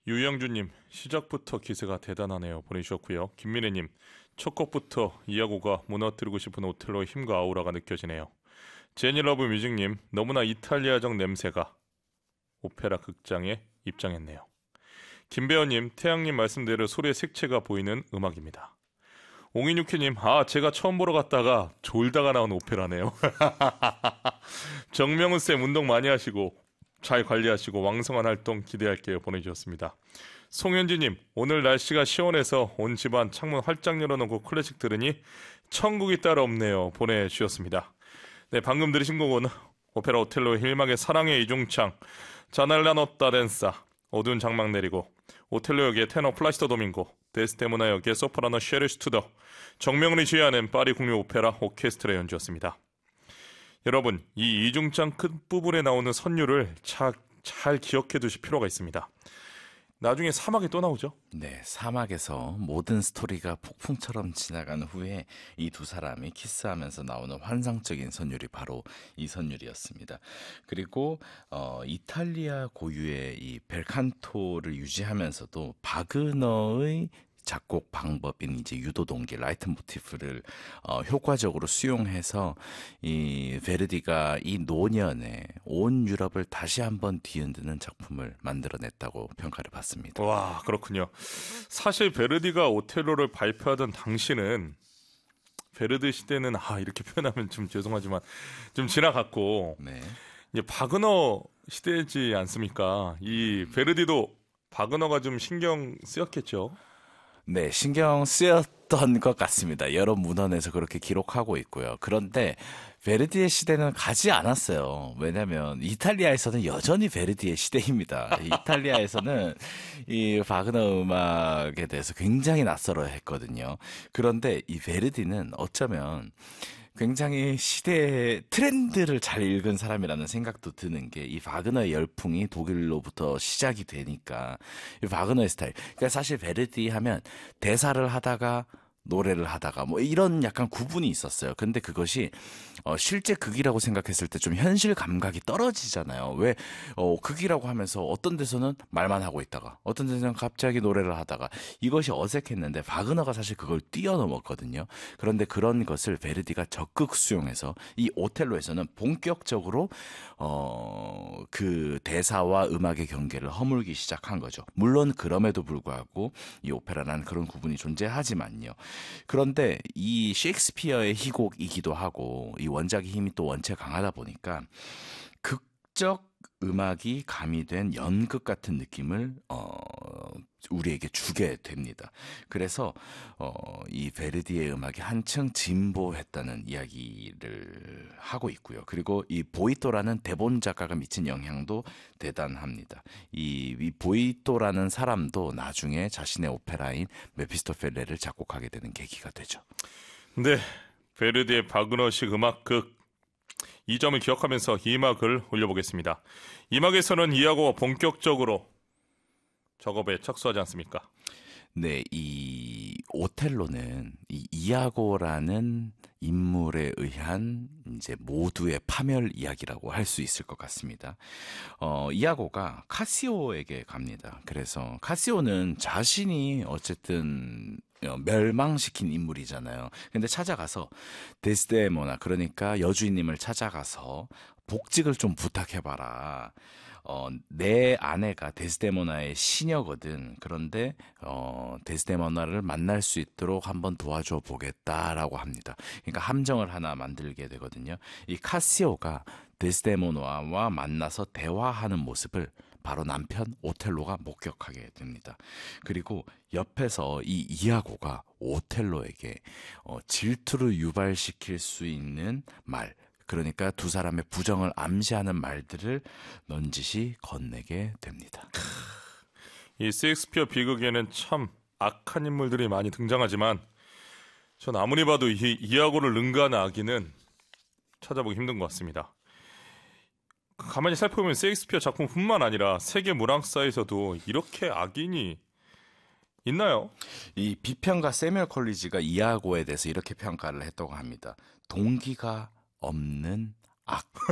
유영주님, 시작부터 기세가 대단하네요. 보내주셨고요. 김민혜님, 첫 곡부터 이야고가 무너뜨리고 싶은 오텔로의 힘과 아우라가 느껴지네요. 제니러브 뮤직님, 너무나 이탈리아적 냄새가 오페라 극장에 입장했네요. 김배원님, 태양님 말씀대로 소리의 색채가 보이는 음악입니다. 옹이뉴키님, 제가 처음 보러 갔다가 졸다가 나온 오페라네요. 정명훈쌤, 운동 많이 하시고 잘 관리하시고 왕성한 활동 기대할게요. 보내주셨습니다. 송현지님, 오늘 날씨가 시원해서 온 집안 창문 활짝 열어놓고 클래식 들으니 천국이 따로 없네요. 보내주셨습니다. 네, 방금 들으신 곡은 오페라 오텔로의 힐막의 사랑의 이중창, 자날라 노타 댄사, 어두운 장막 내리고, 오텔로 역의 테너 플라시토 도밍고, 데스데모나 역의 소프라노 셰리 스투더, 정명훈이 지휘하는 파리 국립 오페라 오케스트라 연주였습니다. 여러분, 이 이중창 끝부분에 나오는 선율을 잘 기억해 두실 필요가 있습니다. 나중에 사막에 또 나오죠? 네, 사막에서 모든 스토리가 폭풍처럼 지나간 후에 이 두 사람이 키스하면서 나오는 환상적인 선율이 바로 이 선율이었습니다. 그리고 이탈리아 고유의 이 벨칸토를 유지하면서도 바그너의 작곡 방법인 이제 유도동기 라이트 모티프를 효과적으로 수용해서 이 베르디가 이 노년에 온 유럽을 다시 한번 뒤흔드는 작품을 만들어냈다고 평가를 받습니다. 와, 그렇군요. 사실 베르디가 오텔로를 발표하던 당시는 베르디 시대는 이렇게 표현하면 좀 죄송하지만 좀 지나갔고 네. 이제 바그너 시대지 않습니까? 이 베르디도 바그너가 좀 신경 쓰였겠죠. 네, 신경 쓰였던 것 같습니다. 여러 문헌에서 그렇게 기록하고 있고요. 그런데 베르디의 시대는 가지 않았어요. 왜냐하면 이탈리아에서는 여전히 베르디의 시대입니다. 이탈리아에서는 이 바그너 음악에 대해서 굉장히 낯설어 했거든요. 그런데 이 베르디는 어쩌면 굉장히 시대의 트렌드를 잘 읽은 사람이라는 생각도 드는 게 이 바그너의 열풍이 독일로부터 시작이 되니까 이 바그너의 스타일. 그러니까 사실 베르디 하면 대사를 하다가 노래를 하다가 뭐 이런 약간 구분이 있었어요. 근데 그것이 실제 극이라고 생각했을 때 좀 현실 감각이 떨어지잖아요. 왜 극이라고 하면서 어떤 데서는 말만 하고 있다가 어떤 데서는 갑자기 노래를 하다가 이것이 어색했는데 바그너가 사실 그걸 뛰어넘었거든요. 그런데 그런 것을 베르디가 적극 수용해서 이 오텔로에서는 본격적으로 그 대사와 음악의 경계를 허물기 시작한 거죠. 물론 그럼에도 불구하고 이 오페라라는 그런 구분이 존재하지만요. 그런데 이 셰익스피어의 희곡이기도 하고 이 원작의 힘이 또 원체 강하다 보니까 극적 음악이 가미된 연극 같은 느낌을 우리에게 주게 됩니다. 그래서 이 베르디의 음악이 한층 진보했다는 이야기를 하고 있고요. 그리고 이 보이토라는 대본 작가가 미친 영향도 대단합니다. 이 보이토라는 사람도 나중에 자신의 오페라인 메피스토펠레를 작곡하게 되는 계기가 되죠. 네, 베르디의 바그너식 음악극 이 점을 기억하면서 이 음악을 올려보겠습니다. 이 음악에서는 이야고가 본격적으로 작업에 착수하지 않습니까? 네, 이 오텔로는 이 이아고라는 인물에 의한 이제 모두의 파멸 이야기라고 할 수 있을 것 같습니다. 이아고가 카시오에게 갑니다. 그래서 카시오는 자신이 어쨌든 멸망시킨 인물이잖아요. 근데 찾아가서 데스데모나 그러니까 여주인님을 찾아가서 복직을 좀 부탁해봐라. 내 아내가 데스데모나의 시녀거든. 그런데 데스데모나를 만날 수 있도록 한번 도와줘 보겠다라고 합니다. 그러니까 함정을 하나 만들게 되거든요. 이 카시오가 데스데모나와 만나서 대화하는 모습을 바로 남편 오텔로가 목격하게 됩니다. 그리고 옆에서 이 이아고가 오텔로에게 질투를 유발시킬 수 있는 말, 그러니까 두 사람의 부정을 암시하는 말들을 넌지시 건네게 됩니다. 이 셰익스피어 비극에는 참 악한 인물들이 많이 등장하지만 전 아무리 봐도 이 이아고를 능가하는 악인은 찾아보기 힘든 것 같습니다. 가만히 살펴보면 셰익스피어 작품뿐만 아니라 세계 문학사에서도 이렇게 악인이 있나요? 이 비평가 세뮤얼 콜리지가 이아고에 대해서 이렇게 평가를 했다고 합니다. 동기가 없는 악.